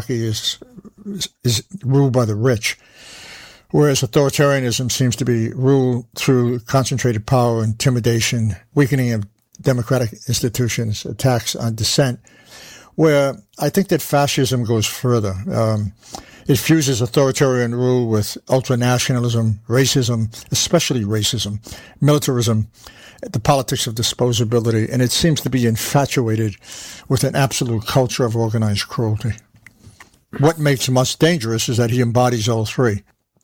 oligarchy is ruled by the rich, whereas authoritarianism seems to be ruled through concentrated power, intimidation, weakening of democratic institutions, attacks on dissent, where I think that fascism goes further. It fuses authoritarian rule with ultranationalism, racism, especially racism, militarism, the politics of disposability, and it seems to be infatuated with an absolute culture of organized cruelty. What makes Musk dangerous is that he embodies all three.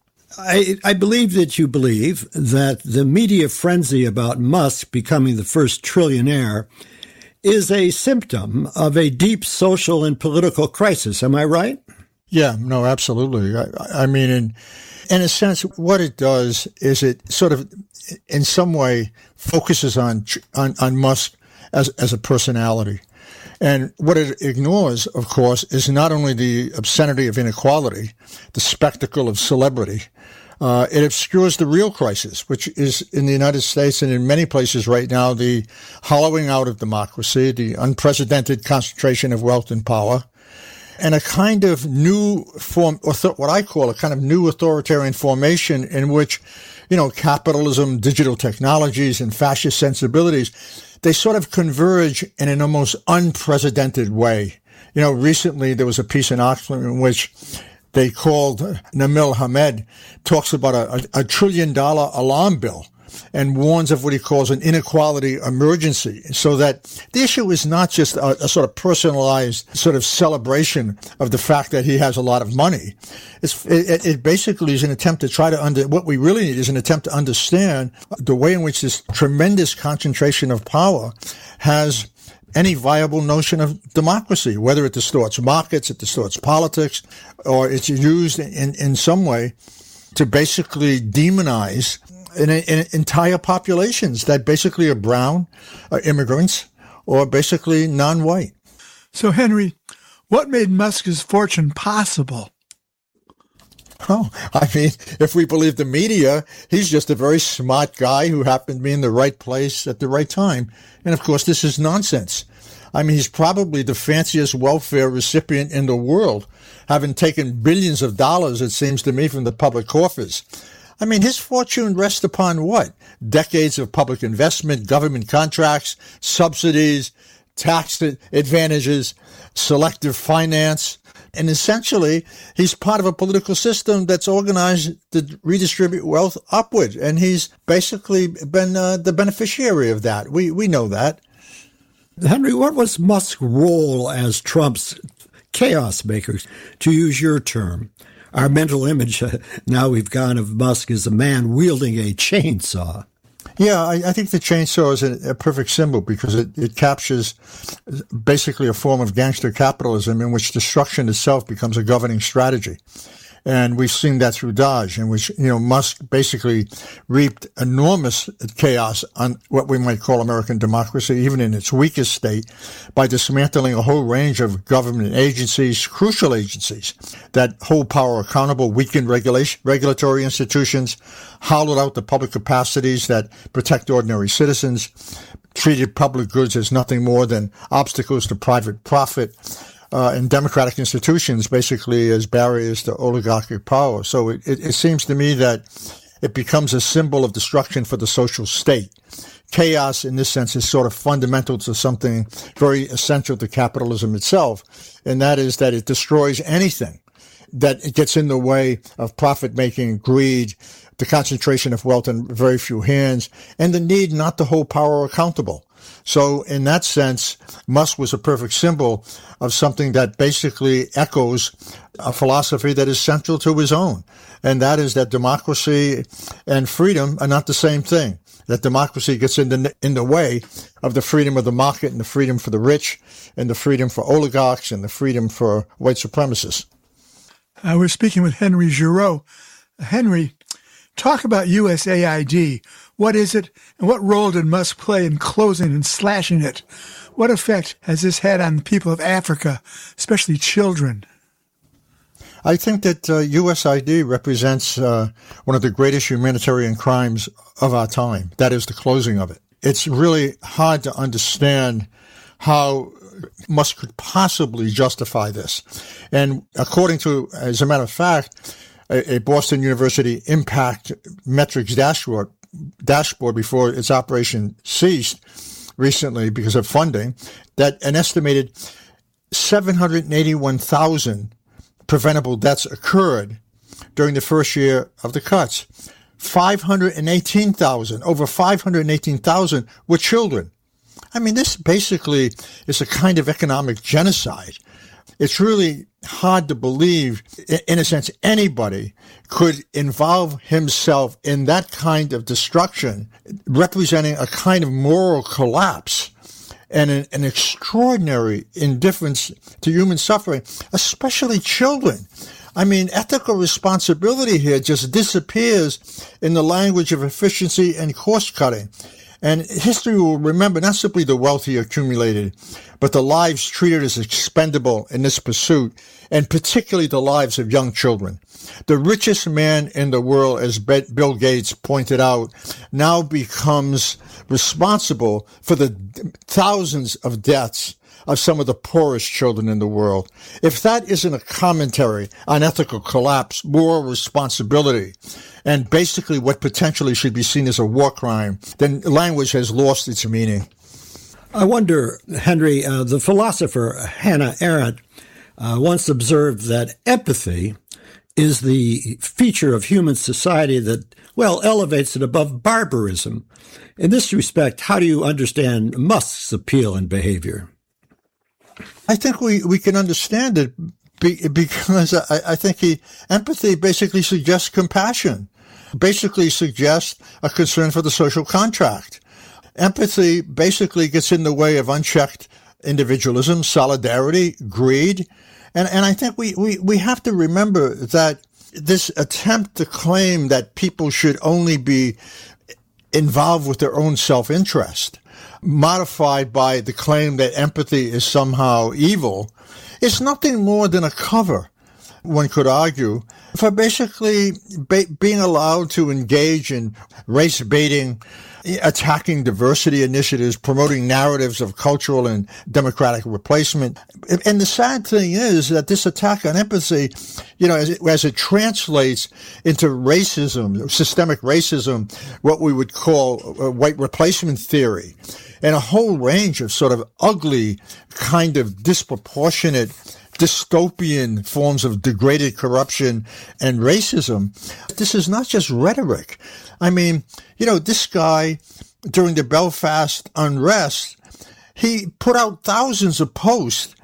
I believe that you believe that the media frenzy about Musk becoming the first trillionaire is a symptom of a deep social and political crisis. Am I right? Yeah, no, absolutely. I mean, in a sense, what it does is it sort of, in some way, focuses on Musk as a personality. And what it ignores, of course, is not only the obscenity of inequality, the spectacle of celebrity. It obscures the real crisis, which is in the United States and in many places right now, the hollowing out of democracy, the unprecedented concentration of wealth and power, and a kind of new form, or what I call a kind of new authoritarian formation in which, capitalism, digital technologies, and fascist sensibilities, they sort of converge in an almost unprecedented way. Recently there was a piece in Oxford in which they called Nabil Hamed talks about a $1 trillion alarm bill and warns of what he calls an inequality emergency. So that the issue is not just a sort of personalized sort of celebration of the fact that he has a lot of money. It basically is an attempt to try to what we really need is an attempt to understand the way in which this tremendous concentration of power has any viable notion of democracy, whether it distorts markets, it distorts politics, or it's used in some way to basically demonize in entire populations that basically are brown, are immigrants, or basically non-white. So, Henry, what made Musk's fortune possible? Oh, I mean, if we believe the media, he's just a very smart guy who happened to be in the right place at the right time. And of course, this is nonsense. I mean, he's probably the fanciest welfare recipient in the world, having taken billions of dollars, it seems to me, from the public coffers. I mean, his fortune rests upon what? Decades of public investment, government contracts, subsidies, tax advantages, selective finance. And essentially, he's part of a political system that's organized to redistribute wealth upward. And he's basically been the beneficiary of that. We know that. Henry, what was Musk's role as Trump's chaos maker, to use your term? Our mental image now we've gone of Musk as a man wielding a chainsaw. Yeah, I think the chainsaw is a perfect symbol because it captures basically a form of gangster capitalism in which destruction itself becomes a governing strategy. And we've seen that through Dodge, in which, Musk basically reaped enormous chaos on what we might call American democracy, even in its weakest state, by dismantling a whole range of government agencies, crucial agencies that hold power accountable, weakened regulatory institutions, hollowed out the public capacities that protect ordinary citizens, treated public goods as nothing more than obstacles to private profit, and democratic institutions basically as barriers to oligarchic power. So it seems to me that it becomes a symbol of destruction for the social state. Chaos, in this sense, is sort of fundamental to something very essential to capitalism itself, and that is that it destroys anything that it gets in the way of profit-making, greed, the concentration of wealth in very few hands, and the need not to hold power accountable. So in that sense, Musk was a perfect symbol of something that basically echoes a philosophy that is central to his own. And that is that democracy and freedom are not the same thing. That democracy gets in the way of the freedom of the market and the freedom for the rich and the freedom for oligarchs and the freedom for white supremacists. We're speaking with Henry Giroux. Henry, talk about USAID. What is it, and what role did Musk play in closing and slashing it? What effect has this had on the people of Africa, especially children? I think that USAID represents one of the greatest humanitarian crimes of our time. That is the closing of it. It's really hard to understand how Musk could possibly justify this. And according to, as a matter of fact, a Boston University impact metrics dashboard before its operation ceased recently because of funding, that an estimated 781,000 preventable deaths occurred during the first year of the cuts. Over 518,000 were children. I mean, this basically is a kind of economic genocide. It's really hard to believe, in a sense, anybody could involve himself in that kind of destruction, representing a kind of moral collapse and an extraordinary indifference to human suffering, especially children. I mean, ethical responsibility here just disappears in the language of efficiency and cost cutting. And history will remember not simply the wealth he accumulated, but the lives treated as expendable in this pursuit, and particularly the lives of young children. The richest man in the world, as Bill Gates pointed out, now becomes responsible for the thousands of deaths of some of the poorest children in the world. If that isn't a commentary on ethical collapse, moral responsibility, and basically what potentially should be seen as a war crime, then language has lost its meaning. I wonder, Henry, the philosopher Hannah Arendt once observed that empathy is the feature of human society that, well, elevates it above barbarism. In this respect, how do you understand Musk's appeal and behavior? I think we can understand it because I think empathy basically suggests compassion, basically suggests a concern for the social contract. Empathy basically gets in the way of unchecked individualism, solidarity, greed. And I think we have to remember that this attempt to claim that people should only be involved with their own self-interest, modified by the claim that empathy is somehow evil, is nothing more than a cover, one could argue, for basically being allowed to engage in race baiting, attacking diversity initiatives, promoting narratives of cultural and democratic replacement. And the sad thing is that this attack on empathy, as it translates into racism, systemic racism, what we would call white replacement theory, and a whole range of sort of ugly, kind of disproportionate, dystopian forms of degraded corruption and racism. This is not just rhetoric. I mean, this guy, during the Belfast unrest, he put out hundreds of posts,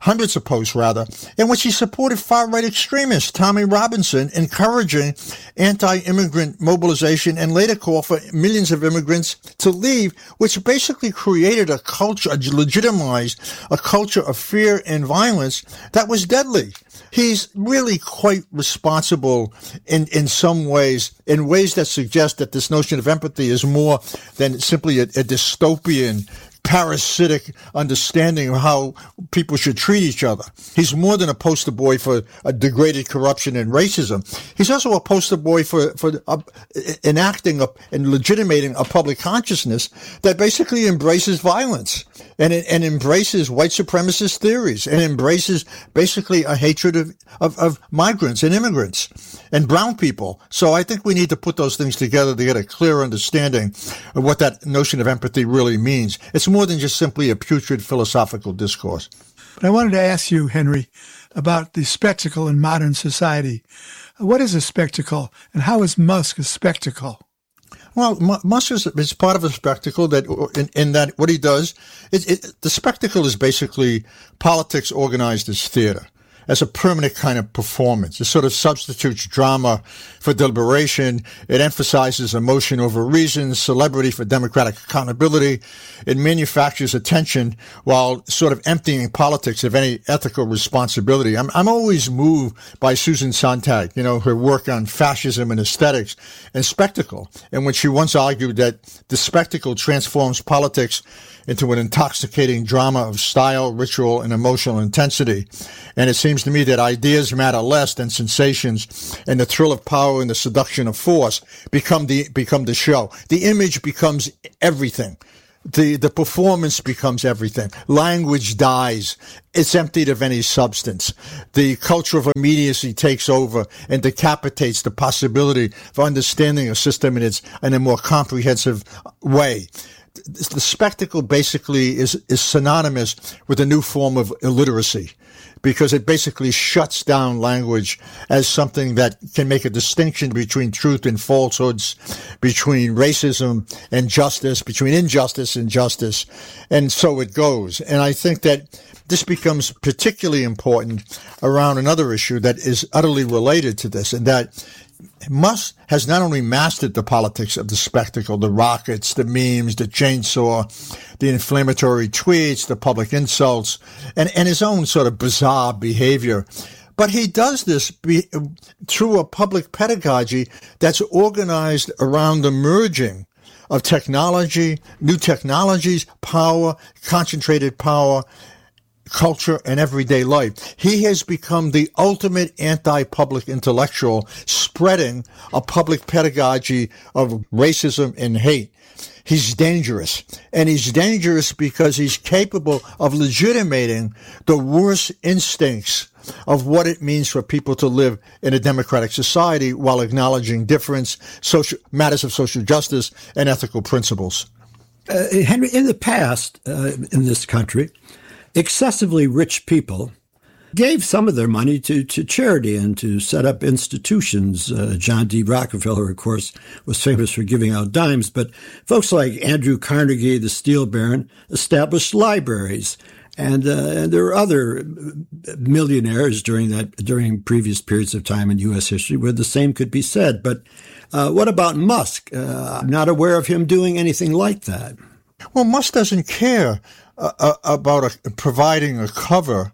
in which he supported far-right extremists, Tommy Robinson, encouraging anti-immigrant mobilization and later called for millions of immigrants to leave, which basically created legitimized a culture of fear and violence that was deadly. He's really quite responsible in some ways, in ways that suggest that this notion of empathy is more than simply a dystopian, parasitic understanding of how people should treat each other. He's more than a poster boy for a degraded corruption and racism. He's also a poster boy for enacting and legitimating a public consciousness that basically embraces violence and embraces white supremacist theories and embraces basically a hatred of migrants and immigrants and brown people. So I think we need to put those things together to get a clear understanding of what that notion of empathy really means. It's more than just simply a putrid philosophical discourse. But I wanted to ask you, Henry, about the spectacle in modern society. What is a spectacle, and how is Musk a spectacle? Well, Musk is part of a spectacle that, in that what he does, the spectacle is basically politics organized as theater, as a permanent kind of performance. It sort of substitutes drama for deliberation. It emphasizes emotion over reason, celebrity for democratic accountability. It manufactures attention while sort of emptying politics of any ethical responsibility. I'm always moved by Susan Sontag, her work on fascism and aesthetics and spectacle, in which she once argued that the spectacle transforms politics into an intoxicating drama of style, ritual, and emotional intensity. And it seems to me that ideas matter less than sensations, and the thrill of power and the seduction of force become the show. The image becomes everything. The performance becomes everything. Language dies. It's emptied of any substance. The culture of immediacy takes over and decapitates the possibility for understanding a system in a more comprehensive way. The spectacle basically is synonymous with a new form of illiteracy, because it basically shuts down language as something that can make a distinction between truth and falsehoods, between racism and justice, between injustice and justice, and so it goes. And I think that this becomes particularly important around another issue that is utterly related to this, and that Musk has not only mastered the politics of the spectacle, the rockets, the memes, the chainsaw, the inflammatory tweets, the public insults, and his own sort of bizarre behavior, but he does this through a public pedagogy that's organized around the merging of technology, new technologies, power, concentrated power, culture, and everyday life. He has become the ultimate anti-public intellectual, spreading a public pedagogy of racism and hate. He's dangerous. And he's dangerous because he's capable of legitimating the worst instincts of what it means for people to live in a democratic society while acknowledging difference, matters of social justice, and ethical principles. Henry, in the past, in this country, excessively rich people gave some of their money to charity and to set up institutions. John D. Rockefeller, of course, was famous for giving out dimes, but folks like Andrew Carnegie, the steel baron, established libraries. And there were other millionaires during previous periods of time in U.S. history where the same could be said. But what about Musk? I'm not aware of him doing anything like that. Well, Musk doesn't care about providing a cover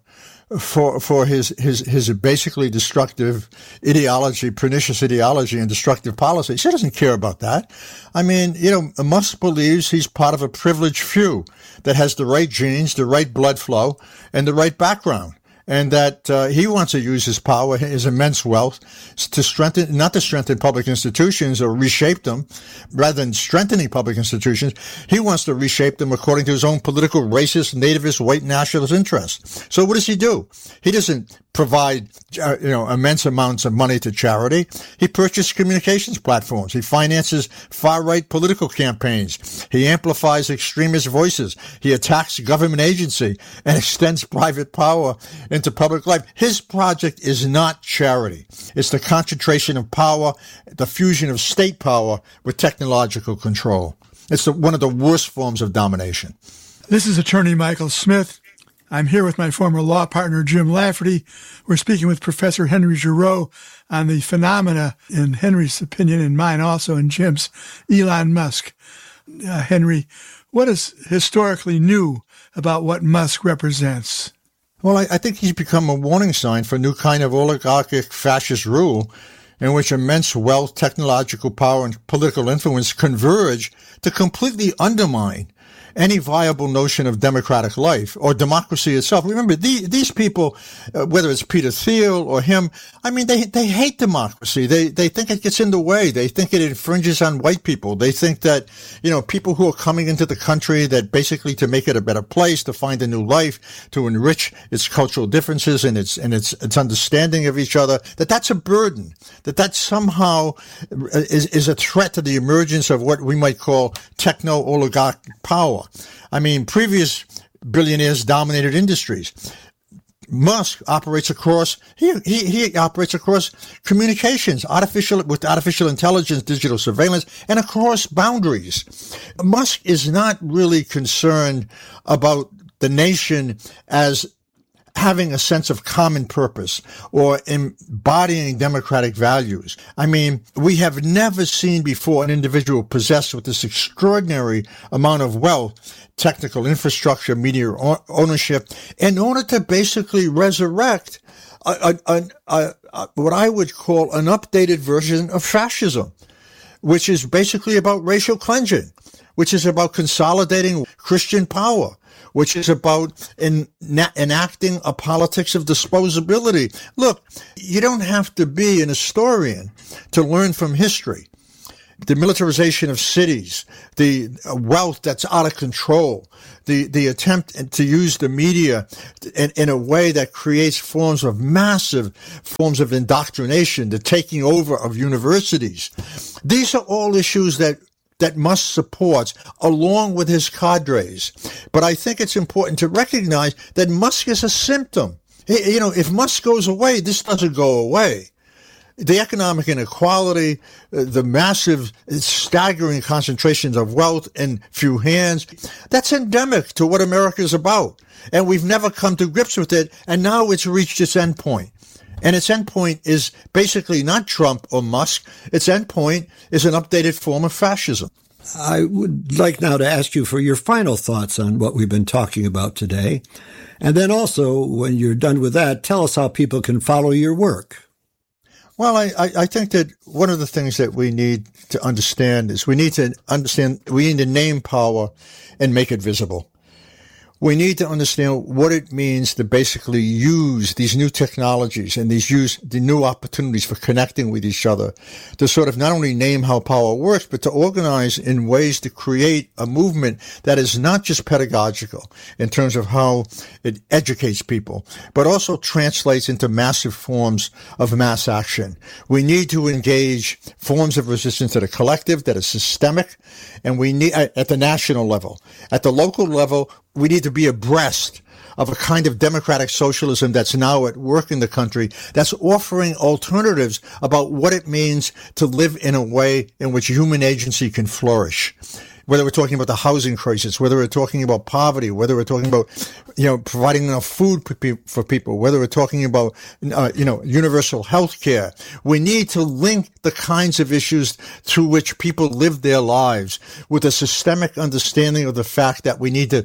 for his basically destructive ideology, pernicious ideology and destructive policies. He doesn't care about that. I mean, Musk believes he's part of a privileged few that has the right genes, the right blood flow, and the right background. And that he wants to use his power, his immense wealth, not to strengthen public institutions or reshape them, rather than strengthening public institutions. He wants to reshape them according to his own political, racist, nativist, white nationalist interests. So what does he do? He doesn't provide, immense amounts of money to charity. He purchases communications platforms. He finances far-right political campaigns. He amplifies extremist voices. He attacks government agency and extends private power into public life. His project is not charity. It's the concentration of power, the fusion of state power with technological control. It's one of the worst forms of domination. This is attorney Michael Smith. I'm here with my former law partner, Jim Lafferty. We're speaking with Professor Henry Giroux on the phenomena, in Henry's opinion and mine also, and Jim's, Elon Musk. Henry, what is historically new about what Musk represents? Well, I think he's become a warning sign for a new kind of oligarchic fascist rule in which immense wealth, technological power, and political influence converge to completely undermine any viable notion of democratic life or democracy itself. Remember, these people, whether it's Peter Thiel or him, I mean, they hate democracy. They think it gets in the way. They think it infringes on white people. They think that, people who are coming into the country, that basically to make it a better place, to find a new life, to enrich its cultural differences and its understanding of each other, that's a burden, that somehow is a threat to the emergence of what we might call techno-oligarch power. I mean, previous billionaires dominated industries. Musk operates across, he operates across communications, with artificial intelligence, digital surveillance, and across boundaries. Musk is not really concerned about the nation as having a sense of common purpose or embodying democratic values. I mean, we have never seen before an individual possessed with this extraordinary amount of wealth, technical infrastructure, media ownership, in order to basically resurrect what I would call an updated version of fascism, which is basically about racial cleansing, which is about consolidating Christian power, which is about enacting a politics of disposability. Look, you don't have to be an historian to learn from history the militarization of cities, the wealth that's out of control, the attempt to use the media in a way that creates massive forms of indoctrination, the taking over of universities. These are all issues that Musk supports along with his cadres. But I think it's important to recognize that Musk is a symptom. If Musk goes away, this doesn't go away. The economic inequality, the massive, staggering concentrations of wealth in few hands, that's endemic to what America is about. And we've never come to grips with it, and now it's reached its endpoint. And its endpoint is basically not Trump or Musk. Its endpoint is an updated form of fascism. I would like now to ask you for your final thoughts on what we've been talking about today. And then also, when you're done with that, tell us how people can follow your work. Well, I think that one of the things that we need to understand is we need to name power and make it visible. We need to understand what it means to basically use these new technologies and use the new opportunities for connecting with each other to sort of not only name how power works, but to organize in ways to create a movement that is not just pedagogical in terms of how it educates people, but also translates into massive forms of mass action. We need to engage forms of resistance that are collective, that are systemic, and we need at the national level. At the local level, we need to be abreast of a kind of democratic socialism that's now at work in the country, that's offering alternatives about what it means to live in a way in which human agency can flourish. Whether we're talking about the housing crisis, whether we're talking about poverty, whether we're talking about, providing enough food for people, whether we're talking about, universal health care. We need to link the kinds of issues through which people live their lives with a systemic understanding of the fact that we need to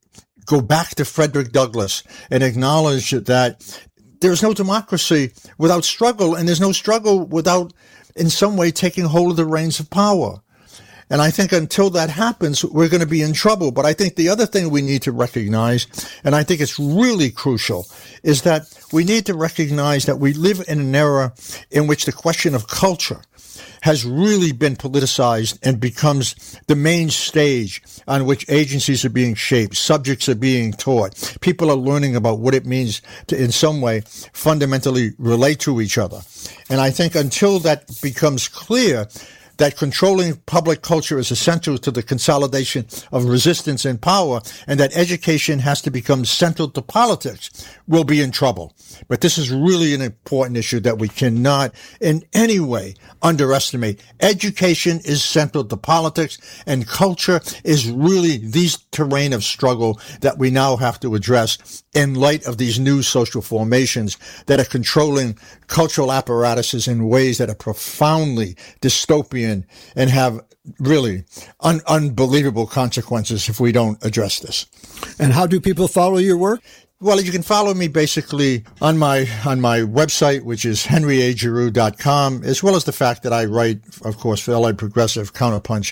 go back to Frederick Douglass and acknowledge that there's no democracy without struggle, and there's no struggle without, in some way, taking hold of the reins of power. And I think until that happens, we're going to be in trouble. But I think the other thing we need to recognize, and I think it's really crucial, is that we need to recognize that we live in an era in which the question of culture has really been politicized and becomes the main stage on which agencies are being shaped, subjects are being taught. People are learning about what it means to, in some way, fundamentally relate to each other. And I think until that becomes clear, that controlling public culture is essential to the consolidation of resistance and power, and that education has to become central to politics, we'll be in trouble. But this is really an important issue that we cannot in any way underestimate. Education is central to politics, and culture is really the terrain of struggle that we now have to address in light of these new social formations that are controlling cultural apparatuses in ways that are profoundly dystopian and have really unbelievable consequences if we don't address this. And how do people follow your work? Well, you can follow me basically on my website, which is henryagiroux.com, as well as the fact that I write, of course, for LA Progressive, Counterpunch,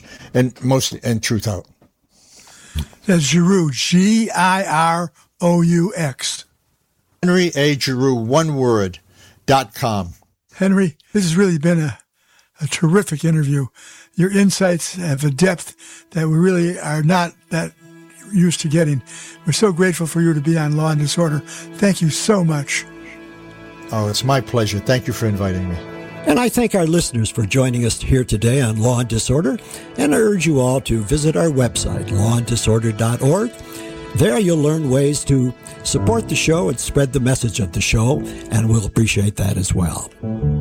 and Truth Out. That's Giroux, Giroux. Henry A. Giroux, one word, .com. Henry, this has really been a terrific interview. Your insights have a depth that we really are not that used to getting. We're so grateful for you to be on Law and Disorder. Thank you so much. Oh, it's my pleasure. Thank you for inviting me. And I thank our listeners for joining us here today on Law and Disorder, and I urge you all to visit our website, lawanddisorder.org. There you'll learn ways to support the show and spread the message of the show, and we'll appreciate that as well.